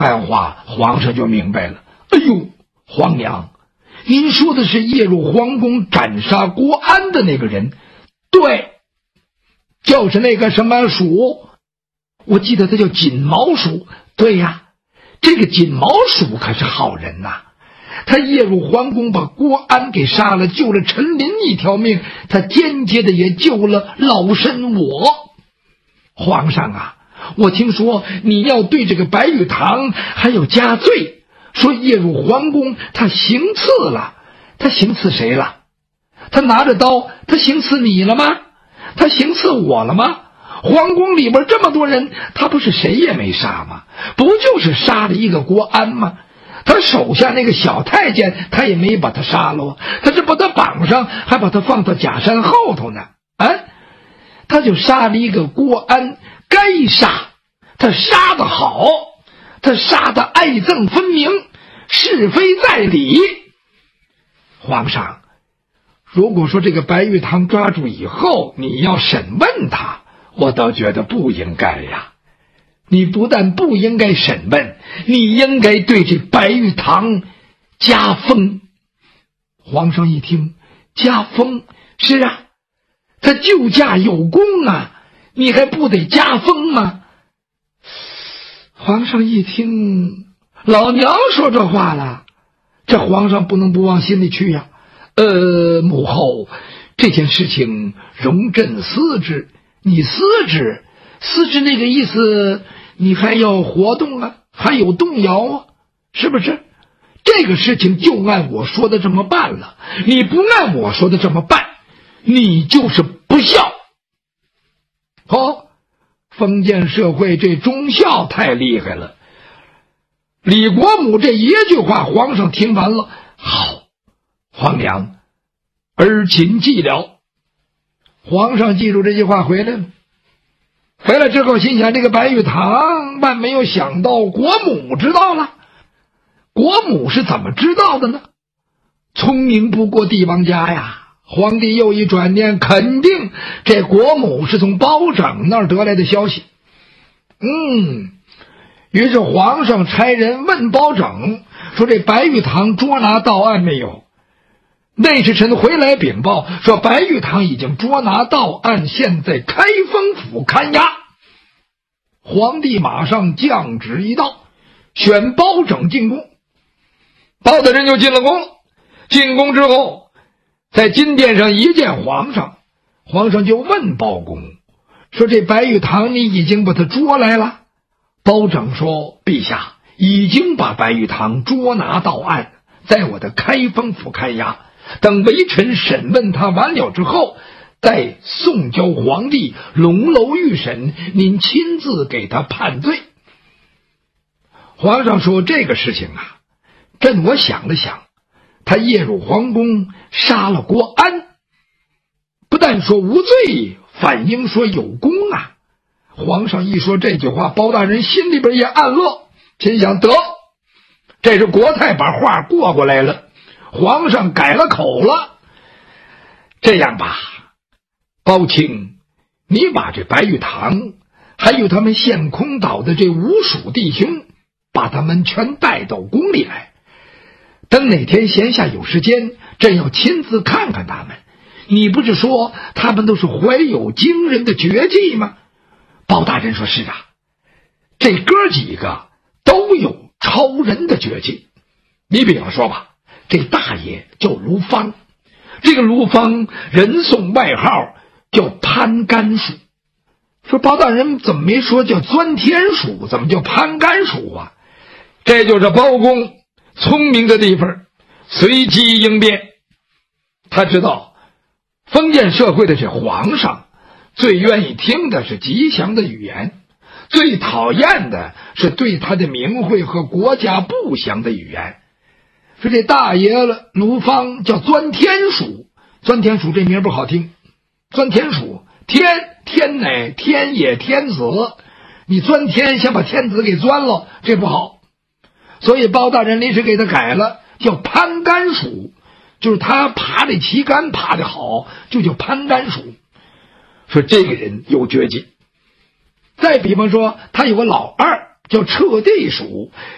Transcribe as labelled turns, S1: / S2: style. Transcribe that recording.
S1: 番话，皇上就明白了。哎呦，皇娘，您说的是夜入皇宫斩杀国安的那个人？对，就是那个什么鼠，我记得他叫锦毛鼠。对呀，这个锦毛鼠可是好人呐，他夜入皇宫把国安给杀了，救了陈琳一条命，他间接的也救了老身我。皇上啊，我听说你要对这个白玉堂还要加罪，说夜入皇宫他行刺了。他行刺谁了？他拿着刀，他行刺你了吗？他行刺我了吗？皇宫里边这么多人，他不是谁也没杀吗？不就是杀了一个国安吗？他手下那个小太监，他也没把他杀了，他是把他绑上，还把他放到假山后头呢。他就杀了一个国安，该杀，他杀得好，他杀得爱憎分明，是非在理。皇上，如果说这个白玉堂抓住以后，你要审问他，我倒觉得不应该呀。你不但不应该审问，你应该对这白玉堂加封。皇上一听，加封，是啊，他救驾有功啊，你还不得加封吗？皇上一听，老娘说这话了，这皇上不能不往心里去呀。母后，这件事情容朕思之。你思之那个意思，你还要活动啊，还有动摇啊，是不是？这个事情就按我说的这么办了，你不按我说的这么办，你就是不孝。封建社会这忠孝太厉害了。李国母这一句话，皇上听完了，好，皇娘，儿谨记了。皇上记住这句话回来了。回来之后心想，这个白玉堂万没有想到国母知道了。国母是怎么知道的呢？聪明不过帝王家呀。皇帝又一转念，肯定这国母是从包拯那儿得来的消息。于是皇上差人问包拯，说这白玉堂捉拿到案没有？内侍臣回来禀报说，白玉堂已经捉拿到案，现在开封府看押。皇帝马上降旨一道，选包拯进宫。包大人就进了宫。进宫之后，在金殿上一见皇上，皇上就问包公说，这白玉堂你已经把他捉来了？包拯说，陛下已经把白玉堂捉拿到案，在我的开封府看押，等微臣审问他完了之后，再送交皇帝龙楼御审，您亲自给他判罪。皇上说，这个事情啊，朕我想了想，他夜入皇宫杀了国安，不但说无罪，反应说有功啊。皇上一说这句话，包大人心里边也暗乐，心想，得，这是国太把话过来了，皇上改了口了。这样吧，包卿，你把这白玉堂还有他们陷空岛的这5属弟兄，把他们全带到宫里来，等哪天闲下有时间，朕要亲自看看他们。你不是说他们都是怀有惊人的绝技吗？包大人说，是啊，这哥几个都有超人的绝技。你比方说吧，这大爷叫卢芳，这个卢芳人送外号叫攀杆鼠。说包大人怎么没说叫钻天鼠，怎么叫攀杆鼠啊？这就是包公聪明的地方，随机应变。他知道封建社会的这皇上最愿意听的是吉祥的语言，最讨厌的是对他的名讳和国家不祥的语言。说这大爷卢芳叫钻天鼠，钻天鼠这名不好听，钻天鼠，天乃天也，天子，你钻天想把天子给钻了，这不好。所以包大人临时给他改了，叫攀杆鼠，就是他爬这旗杆爬得好，就叫攀杆鼠。说这个人有绝技。再比方说，他有个老二叫彻地鼠，